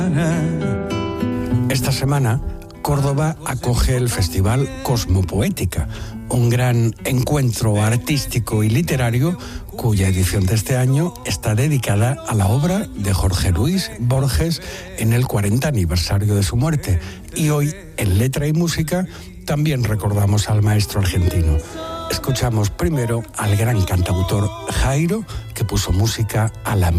Esta semana, Córdoba acoge el Festival Cosmopoética, un gran encuentro artístico y literario cuya edición de este año está dedicada a la obra de Jorge Luis Borges en el 40 aniversario de su muerte. Y hoy, en Letra y Música, también recordamos al maestro argentino. Escuchamos primero al gran cantautor Jairo, que puso música a la